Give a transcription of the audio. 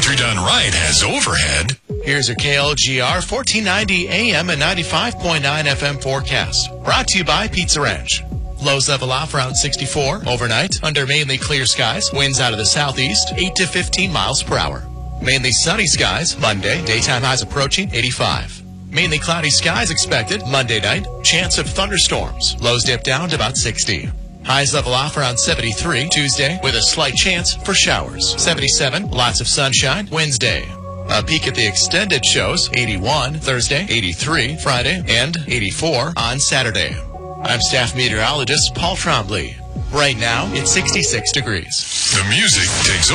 Country Done Right has overhead. Here's your KLGR 1490 AM and 95.9 FM forecast. Brought to you by Pizza Ranch. Lows level off around 64 overnight under mainly clear skies. Winds out of the southeast 8 to 15 miles per hour. Mainly sunny skies Monday. Daytime highs approaching 85. Mainly cloudy skies expected Monday night. Chance of thunderstorms. Lows dip down to about 60. Highs level off around 73 Tuesday with a slight chance for showers. 77, lots of sunshine Wednesday. A peek at the extended shows, 81 Thursday, 83 Friday, and 84 on Saturday. I'm staff meteorologist Paul Trombley. Right now, it's 66 degrees. The music takes